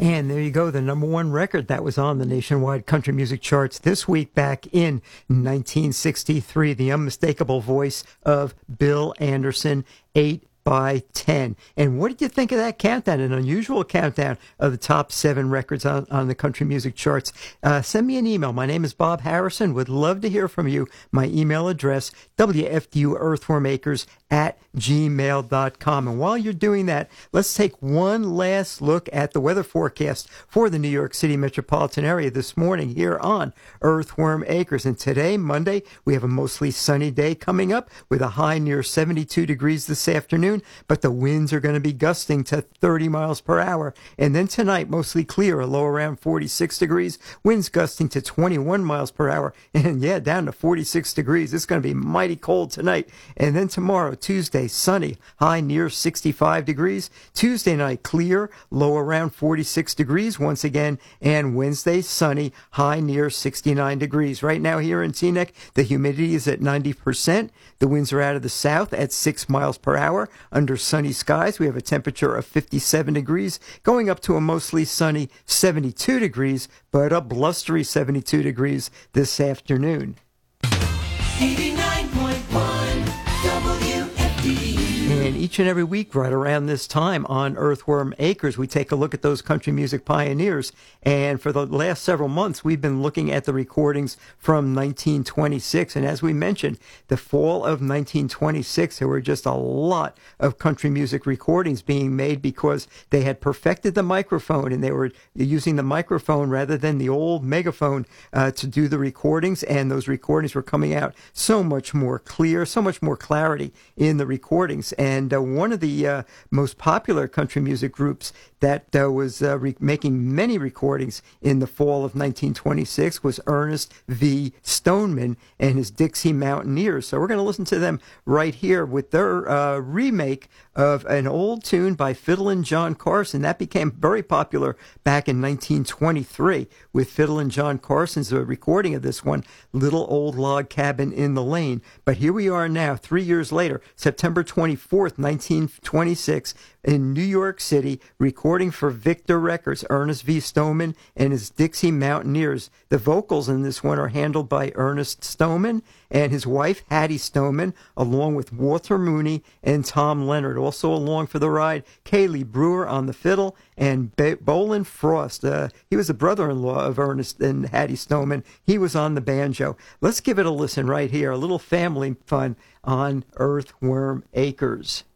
And there you go, the number one record that was on the nationwide country music charts this week back in 1963, the unmistakable voice of Bill Anderson, 8x10. And what did you think of that countdown? An unusual countdown of the top 7 records on the country music charts. Send me an email. My name is Bob Harrison. Would love to hear from you. My email address, wfduearthwormacres@gmail.com. And while you're doing that, let's take one last look at the weather forecast for the New York City metropolitan area this morning here on Earthworm Acres. And today, Monday, we have a mostly sunny day coming up with a high near 72 degrees this afternoon, but the winds are going to be gusting to 30 miles per hour. And then tonight, mostly clear, a low around 46 degrees, winds gusting to 21 miles per hour, and yeah, down to 46 degrees. It's going to be mighty cold tonight. And then tomorrow, Tuesday, sunny, high near 65 degrees. Tuesday night, clear, low around 46 degrees once again, and Wednesday, sunny, high near 69 degrees. Right now here in Teaneck, the humidity is at 90%. The winds are out of the south at 6 miles per hour. Under sunny skies, we have a temperature of 57 degrees, going up to a mostly sunny 72 degrees, but a blustery 72 degrees this afternoon. 89.1 WFDU. And each and every week, right around this time on Earthworm Acres, we take a look at those country music pioneers. And for the last several months, we've been looking at the recordings from 1926. And as we mentioned, the fall of 1926, there were just a lot of country music recordings being made because they had perfected the microphone and they were using the microphone rather than the old megaphone to do the recordings. And those recordings were coming out so much more clear, so much more clarity in the recordings. And one of the most popular country music groups that was making many recordings in the fall of 1926 was Ernest V. Stoneman and his Dixie Mountaineers. So we're going to listen to them right here with their remake of an old tune by Fiddlin' John Carson. That became very popular back in 1923 with Fiddlin' John Carson's recording of this one, Little Old Log Cabin in the Lane. But here we are now, 3 years later, September 24th, 1926, in New York City, recording for Victor Records, Ernest V. Stoneman and his Dixie Mountaineers. The vocals in this one are handled by Ernest Stoneman and his wife, Hattie Stoneman, along with Walter Mooney and Tom Leonard. Also along for the ride, Kaylee Brewer on the fiddle and Bolin Frost. He was the brother-in-law of Ernest and Hattie Stoneman. He was on the banjo. Let's give it a listen right here, a little family fun on Earthworm Acres.